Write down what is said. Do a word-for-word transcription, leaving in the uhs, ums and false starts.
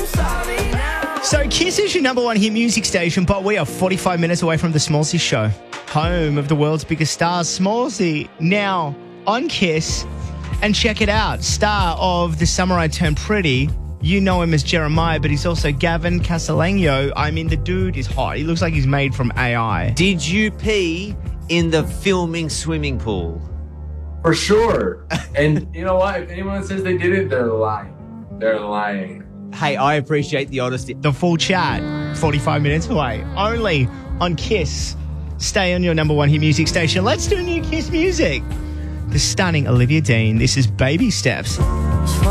So Kiss is your number one hit music station, but we are forty-five minutes away from the Smallsy Show, home of the world's biggest stars. Smallsy now on Kiss, and check it out, star of The Summer I Turned Pretty. You know him as Jeremiah, but he's also Gavin Castellano. I mean, the dude is hot. He looks like he's made from A I. Did you pee in the filming swimming pool? For sure. And you know what? If anyone says they did it, they're lying. They're lying. Hey, I appreciate the honesty. The full chat, forty-five minutes away, only on Kiss. Stay on your number one hit music station. Let's do new Kiss music. The stunning Olivia Dean. This is Baby Steps.